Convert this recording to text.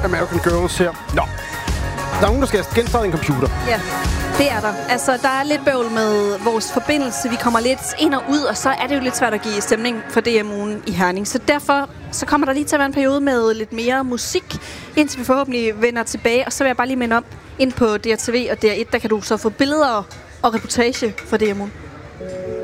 American Girls her. Nå. Der er nogen, der skal genstarte en computer. Ja, det er der. Altså, der er lidt bøvl med vores forbindelse. Vi kommer lidt ind og ud, og så er det jo lidt svært at give stemning for DM-ugen i Herning. Så derfor så kommer der lige til at være en periode med lidt mere musik, indtil vi forhåbentlig vender tilbage. Og så vil jeg bare lige minde om, ind på DRTV og DR1, der kan du så få billeder og reportage for DM-ugen.